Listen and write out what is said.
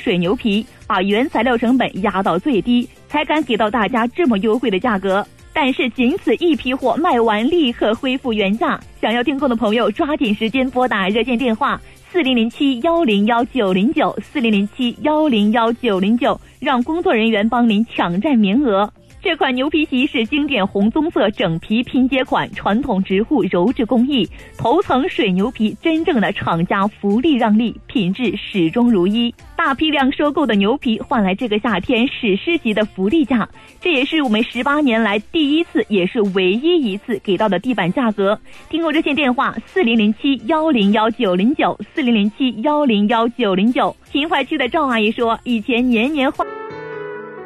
水牛皮，把原材料成本压到最低，才敢给到大家这么优惠的价格。但是仅此一批货卖完立刻恢复原价，想要订购的朋友抓紧时间拨打热线电话4007-101-909，4007-101-909，让工作人员帮您抢占名额。这款牛皮席是经典红棕色整皮拼接款，传统直户柔质工艺，头层水牛皮，真正的厂家福利让利，品质始终如一。大批量收购的牛皮换来这个夏天史诗级的福利价，这也是我们18年来第一次也是唯一一次给到的地板价格。订购热线电话4007-101-909，4007-101-909。秦淮区的赵阿姨说，以前年年换